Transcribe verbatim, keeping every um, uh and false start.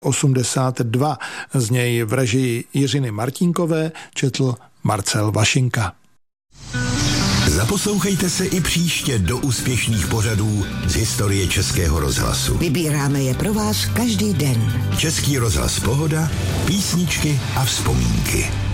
osmdesát dva. Z něj v režii Jiřiny Martínkové četl Marcel Vašinka. Zaposlouchejte se i příště do úspěšných pořadů z historie Českého rozhlasu. Vybíráme je pro vás každý den. Český rozhlas Pohoda, písničky a vzpomínky.